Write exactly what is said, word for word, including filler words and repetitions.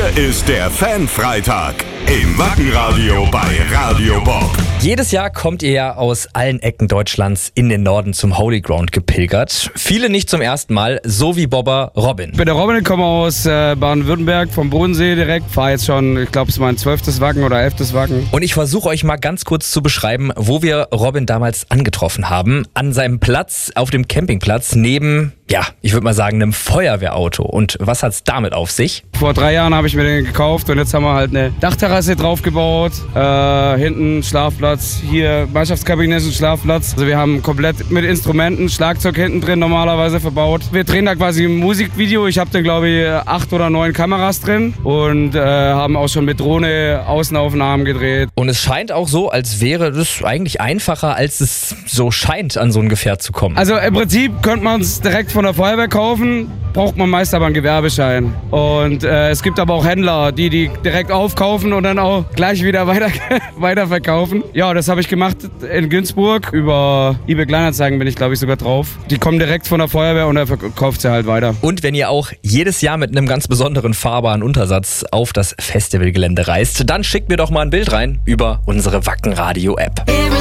Hier ist der Fanfreitag im Wackenradio bei Radio Bob. Jedes Jahr kommt ihr ja aus allen Ecken Deutschlands in den Norden zum Holy Ground gepilgert. Viele nicht zum ersten Mal, so wie Bobber Robin. Ich bin der Robin, komme aus äh, Baden-Württemberg, vom Bodensee direkt. Fahre jetzt schon, ich glaube, es ist mein zwölftes Wacken oder elftes Wacken. Und ich versuche euch mal ganz kurz zu beschreiben, wo wir Robin damals angetroffen haben. An seinem Platz, auf dem Campingplatz, neben, ja, ich würde mal sagen, einem Feuerwehrauto. Und was hat's damit auf sich? Vor drei Jahren habe ich mir den gekauft und jetzt haben wir halt eine Dachterrasse draufgebaut. Äh, hinten Schlafplatz, hier Mannschaftskabine ist ein Schlafplatz. Also wir haben komplett mit Instrumenten, Schlagzeug hinten drin normalerweise verbaut. Wir drehen da quasi ein Musikvideo. Ich habe da glaube ich acht oder neun Kameras drin und äh, haben auch schon mit Drohne Außenaufnahmen gedreht. Und es scheint auch so, als wäre das eigentlich einfacher, als es so scheint, an so ein Gefährt zu kommen. Also im Prinzip könnte man es direkt von der Feuerwehr kaufen, braucht man meist aber einen Gewerbeschein. Und äh, es gibt aber auch Händler, die die direkt aufkaufen und dann auch gleich wieder weiter, weiterverkaufen. Ja, das habe ich gemacht in Günzburg. Über eBay Kleinanzeigen bin ich, glaube ich, sogar drauf. Die kommen direkt von der Feuerwehr und er verkauft sie halt weiter. Und wenn ihr auch jedes Jahr mit einem ganz besonderen fahrbaren Untersatz auf das Festivalgelände reist, dann schickt mir doch mal ein Bild rein über unsere Wackenradio-App.